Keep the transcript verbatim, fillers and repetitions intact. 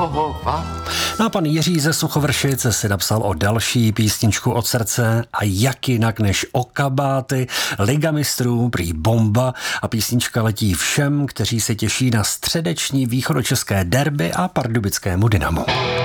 pohovat. No a pan Jiří ze Suchovršic si napsal o další písničku od srdce a jak jinak než o kabáty. Liga mistrů, prý bomba a písnička letí všem, kteří se těší na středeční východočeské derby a pardubickému Dynamu.